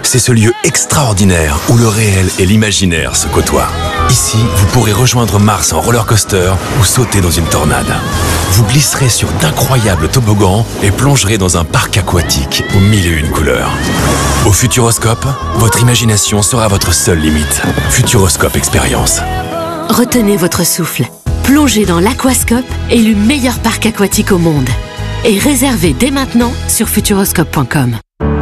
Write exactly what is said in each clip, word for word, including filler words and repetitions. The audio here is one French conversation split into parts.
c'est ce lieu extraordinaire où le réel et l'imaginaire se côtoient. Ici, vous pourrez rejoindre Mars en roller coaster ou sauter dans une tornade. Vous glisserez sur d'incroyables toboggans et plongerez dans un parc aquatique aux mille et une couleurs. Au Futuroscope, votre imagination sera votre seule limite. Futuroscope Expérience. Retenez votre souffle. Plongez dans l'Aquascope, élu meilleur parc aquatique au monde. Et réservez dès maintenant sur futuroscope point com.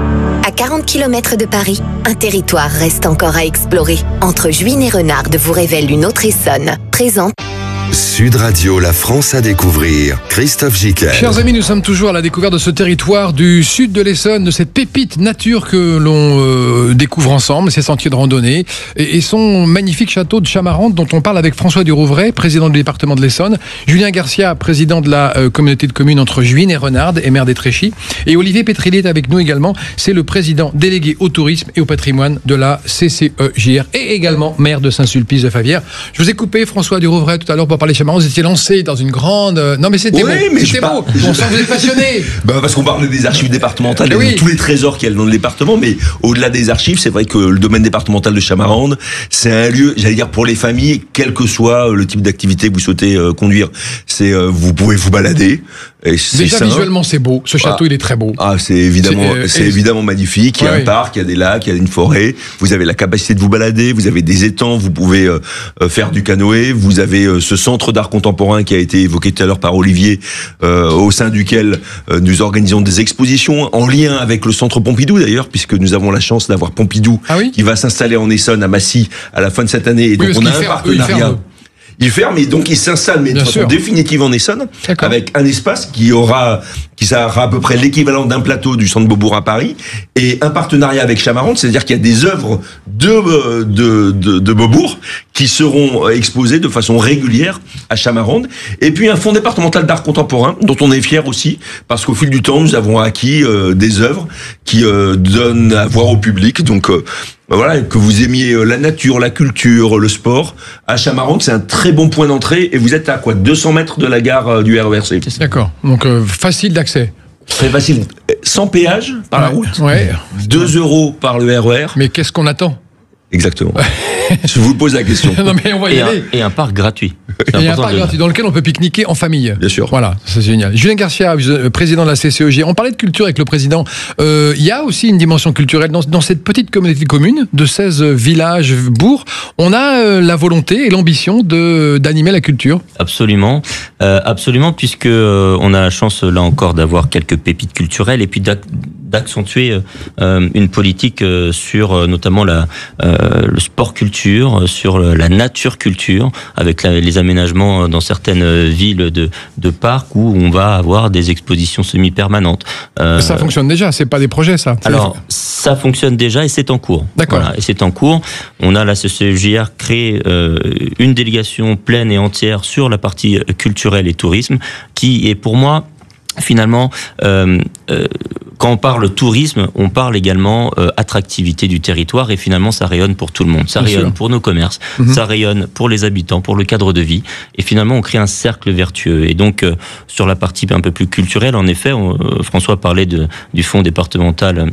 À quarante kilomètres de Paris, un territoire reste encore à explorer. Entre Juin et Renarde vous révèle une autre Essonne. Présente. Sud Radio, la France à découvrir. Christophe Giquel. Chers amis, nous sommes toujours à la découverte de ce territoire du sud de l'Essonne, de cette pépite nature que l'on euh, découvre ensemble, ces sentiers de randonnée et, et son magnifique château de Chamarande dont on parle avec François Durouvray, président du département de l'Essonne, Julien Garcia, président de la euh, communauté de communes entre Juin et Renarde et maire d'Étréchy, et Olivier Pétrilly est avec nous également, c'est le président délégué au tourisme et au patrimoine de la C C E J R et également maire de Saint-Sulpice de Favières. Je vous ai coupé, François Durouvray, tout à l'heure pour parler de Chamarande, vous étiez lancé dans une grande... Non mais c'était oui, beau, mais c'était beau, je... on sent que vous êtes passionné. Bah parce qu'on parlait des archives départementales, oui. Et de tous les trésors qu'il y a dans le département, mais au-delà des archives, c'est vrai que le domaine départemental de Chamarande, c'est un lieu, j'allais dire, pour les familles, quel que soit le type d'activité que vous souhaitez euh, conduire, c'est euh, vous pouvez vous balader. Et déjà visuellement c'est beau, ce château ah. il est très beau. Ah c'est évidemment, c'est, euh, c'est évidemment magnifique, il y a ouais, un parc, il y a des lacs, il y a une forêt, vous avez la capacité de vous balader, vous avez des étangs, vous pouvez euh, faire du canoë, vous avez euh, ce centre d'art contemporain qui a été évoqué tout à l'heure par Olivier, euh, au sein duquel euh, nous organisons des expositions en lien avec le centre Pompidou d'ailleurs, puisque nous avons la chance d'avoir Pompidou ah oui qui va s'installer en Essonne à Massy à la fin de cette année, et donc oui, on a un ferme, partenariat. Eux, Il ferme et donc il s'installe, mais de façon définitive en Essonne, avec un espace qui aura, qui sera à peu près l'équivalent d'un plateau du centre Beaubourg à Paris, et un partenariat avec Chamarande, c'est-à-dire qu'il y a des œuvres de, de, de, de Beaubourg qui seront exposées de façon régulière à Chamarande, et puis un fonds départemental d'art contemporain, dont on est fier aussi, parce qu'au fil du temps, nous avons acquis euh, des œuvres qui euh, donnent à voir au public, donc euh, voilà, que vous aimiez la nature, la culture, le sport, à Chamarande, c'est un très bon point d'entrée, et vous êtes à quoi, deux cents mètres de la gare du R E R C. D'accord, donc euh, facile d'accès. Très facile, sans péage par ouais, la route, ouais. deux euros par le R E R. Mais qu'est-ce qu'on attend ? Exactement. Je vous pose la question. Non, mais on va y et, aller. Un, et un parc gratuit. Et un parc de... gratuit dans lequel on peut pique-niquer en famille. Bien sûr. Voilà, c'est génial. Julien Garcia, président de la C C E J R. On parlait de culture avec le président. Euh, il y a aussi une dimension culturelle dans, dans cette petite communauté de communes de seize villages, bourgs. On a euh, la volonté et l'ambition de, d'animer la culture. Absolument. Euh, absolument, puisque euh, on a la chance, là encore, d'avoir quelques pépites culturelles et puis d'accentuer euh, une politique euh, sur euh, notamment la, euh, le sport culture, sur la nature culture, avec la, les aménagements dans certaines villes de, de parcs où on va avoir des expositions semi-permanentes. Euh, ça fonctionne déjà, c'est pas des projets ça. Alors, ça fonctionne déjà et c'est en cours. D'accord. Voilà, et c'est en cours. On a la C C E J R créé euh, une délégation pleine et entière sur la partie culturelle et tourisme, qui est pour moi finalement, euh, euh, quand on parle tourisme, on parle également euh, attractivité du territoire, et finalement ça rayonne pour tout le monde. Ça Bien rayonne sûr. Pour nos commerces, mmh. ça rayonne pour les habitants, pour le cadre de vie, et finalement on crée un cercle vertueux. Et donc euh, sur la partie un peu plus culturelle, en effet, on, euh, François parlait de, du fonds départemental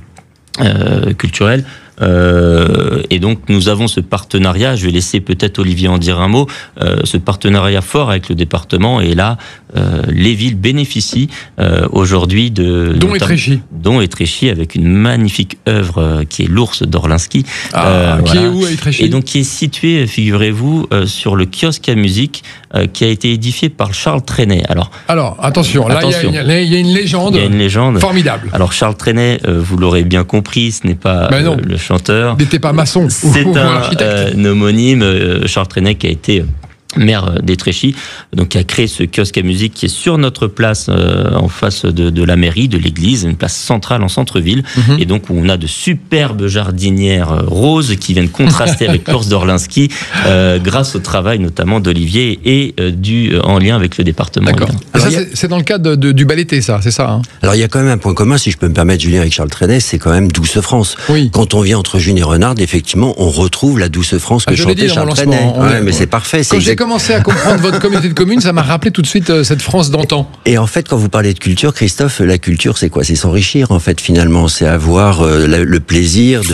euh, culturel. Euh, et donc nous avons ce partenariat, je vais laisser peut-être Olivier en dire un mot, euh, ce partenariat fort avec le département, et là euh, les villes bénéficient euh, aujourd'hui de... Dont Étréchy. Dont Étréchy, avec une magnifique œuvre euh, qui est l'ours d'Orlinski. Ah, euh, qui voilà. est où à Étréchy ? Et donc qui est situé, figurez-vous, euh, sur le kiosque à musique euh, qui a été édifié par Charles Trenet. Alors, Alors attention, là il y, y a une légende. Il y a une légende formidable. Alors Charles Trenet, euh, vous l'aurez bien compris, ce n'est pas ben non. Euh, le chanteur. N'était pas maçon. C'est ou, un, ou euh, un homonyme, euh, Charles Trenet, qui a été euh, maire d'Étréchy, donc qui a créé ce kiosque à musique qui est sur notre place euh, en face de, de la mairie, de l'église, une place centrale en centre-ville, mm-hmm. et donc où on a de superbes jardinières euh, roses qui viennent contraster avec l'ours d'Orlinski, euh, grâce au travail notamment d'Olivier et euh, du, euh, en lien avec le département. D'accord. Alors, ça, a... c'est, c'est dans le cadre de, de, du bal été, ça, c'est ça hein. Alors il y a quand même un point commun, si je peux me permettre, Julien, avec Charles Trenet, c'est quand même Douce France. Oui. Quand on vient entre Juin et Renarde, effectivement, on retrouve la Douce France que ah, chantait Charles Trenet. Ouais, mais c'est parfait. C'est exact... commencé à comprendre votre communauté de communes, ça m'a rappelé tout de suite euh, cette France d'antan. Et en fait, quand vous parlez de culture, Christophe, la culture, c'est quoi ? C'est s'enrichir, en fait, finalement. C'est avoir euh, la, le plaisir de